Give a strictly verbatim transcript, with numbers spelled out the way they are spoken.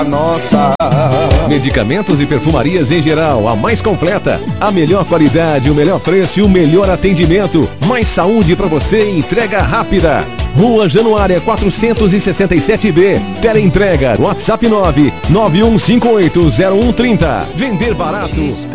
nossa. Medicamentos e perfumarias em geral, a mais completa. A melhor qualidade, o melhor preço e o melhor atendimento. Mais saúde pra você e entrega rápida. Rua Januária quatrocentos e sessenta e sete B. Teleentrega, WhatsApp nove nove um cinco oito zero um três zero. Vender barato